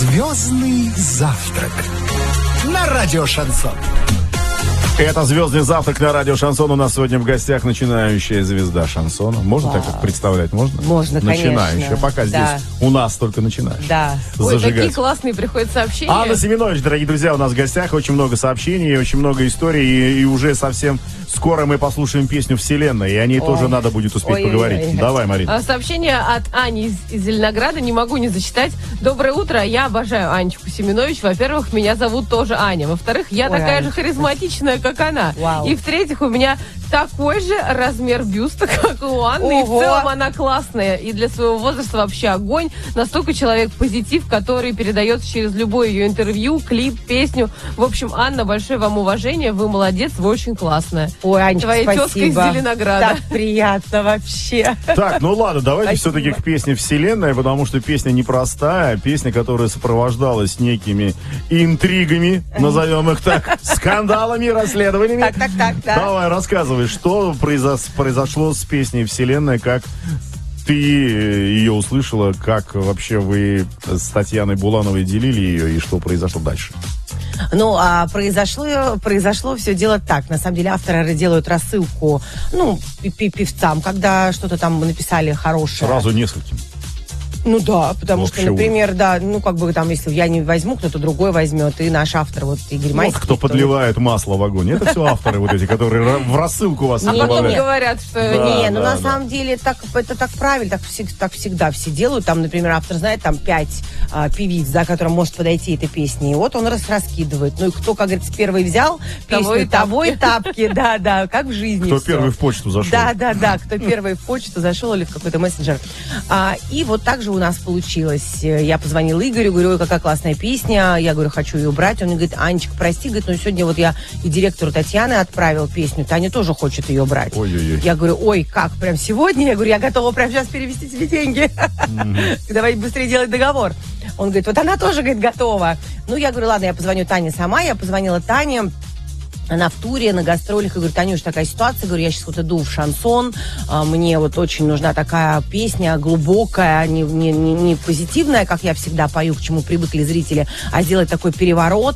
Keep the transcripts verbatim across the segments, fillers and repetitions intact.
Звездный завтрак на радио Шансон. Это «Звездный завтрак» на радио «Шансон». У нас сегодня в гостях начинающая звезда шансона. Можно Вау. так представлять? Можно? Можно, начинающая. конечно. Пока да. здесь у нас только начинающая. Да. Ой, такие классные приходят сообщения. Анна Семенович, дорогие друзья, у нас в гостях. Очень много сообщений, очень много историй. И, и уже совсем скоро мы послушаем песню «Вселенная». И о ней Ой. тоже надо будет успеть Ой, поговорить. Ой, ой. Давай, Марина. Сообщение от Ани из, из Зеленограда. Не могу не зачитать. Доброе утро. Я обожаю Анечку Семенович. Во-первых, меня зовут тоже Аня. Во-вторых, я Ой, такая Анечка. же харизматичная, как она. Вау. И в-третьих, у меня такой же размер бюста, как у Анны. Ого. И в целом она классная. И для своего возраста вообще огонь. Настолько человек позитив, который передается через любое ее интервью, клип, песню. В общем, Анна, большое вам уважение. Вы молодец, вы очень классная. Ой, Анечка, Твоя спасибо. тезка из Зеленограда. Так приятно вообще. Так, ну ладно, давайте спасибо. все-таки к песне «Вселенная», потому что песня непростая. Песня, которая сопровождалась некими интригами, назовем их так, скандалами, расследованиями. Так, так, так, да. Давай, рассказывай, что произошло, произошло с песней «Вселенная», как ты ее услышала, как вообще вы с Татьяной Булановой делили ее и что произошло дальше? Ну, а произошло, произошло все дело так. На самом деле авторы делают рассылку, ну, певцам, когда что-то там написали хорошее. Сразу нескольким. Ну да, потому Вообще что, например, ужас. да, ну как бы там, если я не возьму, кто-то другой возьмет, и наш автор, вот Игорь Майский. Вот кто подливает масло в огонь. Это все авторы вот эти, которые в рассылку вас а добавляют. А потом говорят, что... Да, не, ну да, на да. самом деле так, это так правильно, так, так всегда все делают. Там, например, автор знает там пять а, певиц, да, которым может подойти эта песня, и вот он раз раскидывает. Ну и кто, как говорится, первый взял песню, того и того и тапки, да, да, как в жизни. Кто все. первый в почту зашел. Да, да, да, кто первый в почту зашел или в какой-то мессенджер. А, и вот так же у нас получилось. Я позвонила Игорю, говорю, ой, какая классная песня. Я говорю, хочу ее убрать. Он мне говорит, Анечка, прости, говорит, но сегодня вот я и директору Татьяны отправил песню. Таня тоже хочет ее брать. Ой-ой-ой. Я говорю, ой, как, прям сегодня? Я говорю, я готова прямо сейчас перевести тебе деньги. Давай быстрее делать договор. Он говорит, вот она тоже, говорит, готова. Ну, я говорю, ладно, я позвоню Тане сама. Я позвонила Тане. Она в туре, на гастролях, и говорю, Танюш, такая ситуация, говорю, я сейчас вот иду в шансон, а, мне вот очень нужна такая песня глубокая, не, не, не, не позитивная, как я всегда пою, к чему привыкли зрители, а сделать такой переворот,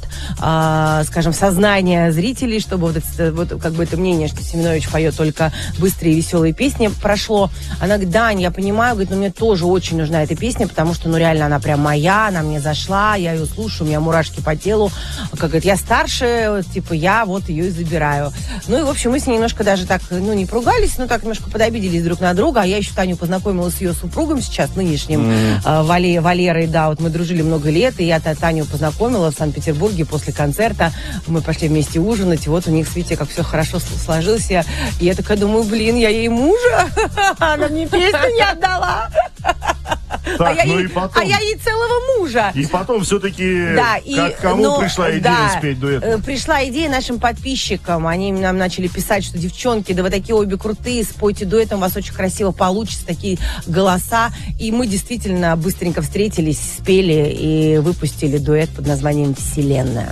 а, скажем, сознания зрителей, чтобы вот, это, вот как бы это мнение, что Семенович поет только быстрые веселые песни, прошло. Она говорит, Дань, я понимаю, говорит, но мне тоже очень нужна эта песня, потому что, ну, реально, она прям моя, она мне зашла, я ее слушаю, у меня мурашки по телу, как говорит, я старше, типа, я вот вот ее и забираю. Ну и, в общем, мы с ней немножко даже так, ну, не поругались, но так немножко подобиделись друг на друга. А я еще Таню познакомила с ее супругом сейчас, нынешним, mm. э, Вале, Валерой, да, вот мы дружили много лет, и я Таню познакомила в Санкт-Петербурге после концерта. Мы пошли вместе ужинать, и вот у них с Витей как все хорошо сложилось. Я, и я такая думаю, блин, я ей мужа, она мне песню не отдала. Так, а, я ну ей, и потом. а я ей целого мужа. И потом все-таки, да, как, и, кому ну, пришла идея да, спеть дуэт? Э, пришла идея нашим подписчикам. Они нам начали писать, что девчонки, да вы такие обе крутые, спойте дуэтом, у вас очень красиво получится, такие голоса. И мы действительно быстренько встретились, спели и выпустили дуэт под названием «Вселенная».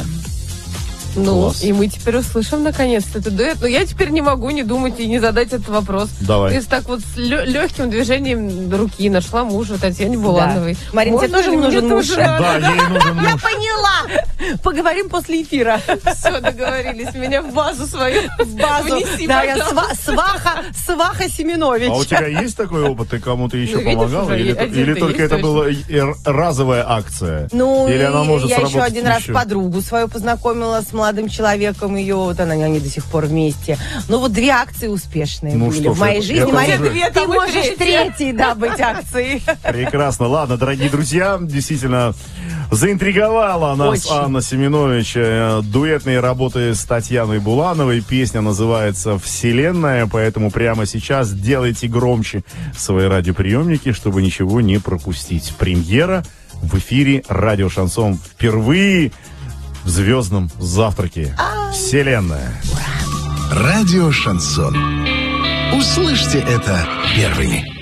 Ну, Класс. И мы теперь услышим наконец-то этот дуэт. Но я теперь не могу не думать и не задать этот вопрос. Давай. Если так вот с лё- легким движением руки нашла мужа Татьяне Булановой. Да. Марин, тебе тоже нужен муж? Да, ей нужен Я муж. поняла. Поговорим после эфира. Все, договорились. Меня в базу свою. В базу. Внеси, Да, я пожалуйста. сва- сваха, сваха Семенович. А у тебя есть такой опыт? Ты кому-то еще Ну, видишь, помогал? уже Или, один или ты только есть это точно. была и- разовая акция? Ну, Или она может я еще сработать один раз еще? подругу свою познакомила с молодым человеком, ее, вот она, они до сих пор вместе. Ну, вот две акции успешные Ну, были что в ж, моей это- жизни. это Мария, уже- Две, ты там и можешь третья. третьей, да, быть акцией. Прекрасно. Ладно, дорогие друзья, действительно заинтриговала нас Очень. Анна Семенович. Э, Дуэтные работы с Татьяной Булановой. Песня называется «Вселенная», поэтому прямо сейчас делайте громче свои радиоприемники, чтобы ничего не пропустить. Премьера в эфире «Радио Шансон» впервые в звездном завтраке. «Вселенная». Радио Шансон. Услышьте это первыми.